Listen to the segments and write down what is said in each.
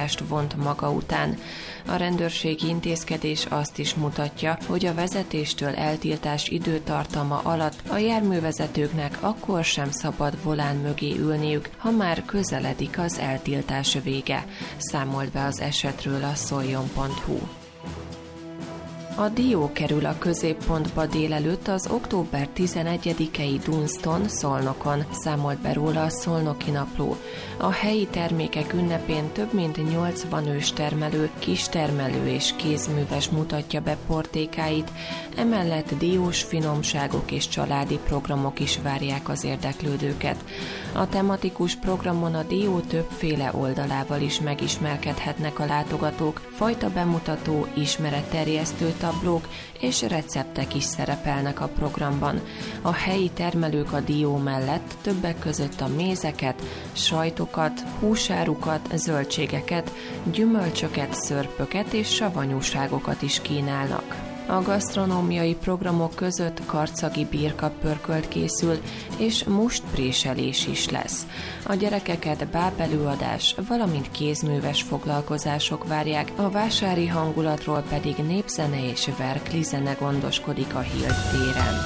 forrást vont maga után. A rendőrségi intézkedés azt is mutatja, hogy a vezetéstől eltiltás időtartama alatt a járművezetőknek akkor sem szabad volán mögé ülniük, ha már közeledik az eltiltás vége, számolt be az esetről a szoljon.hu. A dió kerül a középpontba délelőtt az október 11-i Dunston, Szolnokon, számolt be róla a Szolnoki Napló. A helyi termékek ünnepén több mint 80 őstermelő, kistermelő és kézműves mutatja be portékáit, emellett diós finomságok és családi programok is várják az érdeklődőket. A tematikus programon a dió többféle oldalával is megismerkedhetnek a látogatók, fajta bemutató, ismeretterjesztő tablók és receptek is szerepelnek a programban. A helyi termelők a dió mellett többek között a mézeket, sajtokat, húsárukat, zöldségeket, gyümölcsöket, szörpöket és savanyúságokat is kínálnak. A gasztronómiai programok között karcagi birkapörkölt készül, és mustpréselés is lesz. A gyerekeket bábelőadás, valamint kézműves foglalkozások várják, a vásári hangulatról pedig népzene és verklizene gondoskodik a Hilt téren.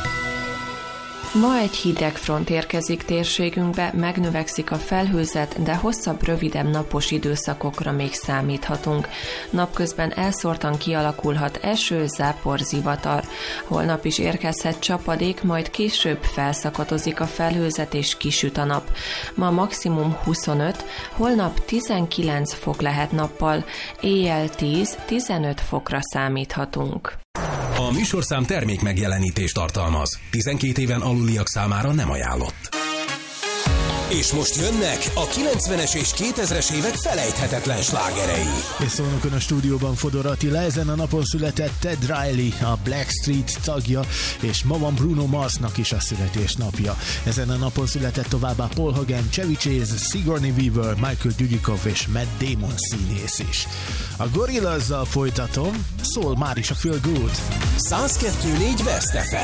Ma egy hideg front érkezik térségünkbe, megnövekszik a felhőzet, de hosszabb, rövidebb napos időszakokra még számíthatunk. Napközben elszórtan kialakulhat eső, zápor, zivatar. Holnap is érkezhet csapadék, majd később felszakadozik a felhőzet és kisüt a nap. Ma maximum 25, holnap 19 fok lehet nappal, éjjel 10-15 fokra számíthatunk. A műsorszám termék megjelenítést tartalmaz. 12 éven aluliak számára nem ajánlott. És most jönnek a 90-es és 2000-es évek felejthetetlen slágerei. És Szolnokon a stúdióban Fodor Attila, ezen a napon született Ted Riley, a Blackstreet tagja, és ma van Bruno Marsnak is a születésnapja. Ezen a napon született továbbá Paul Hogan, Chevy Chase, Sigourney Weaver, Michael Dudikoff és Matt Damon színész is. A Gorillazzal folytatom, szól már is a Feel Good. 102.4 West FM.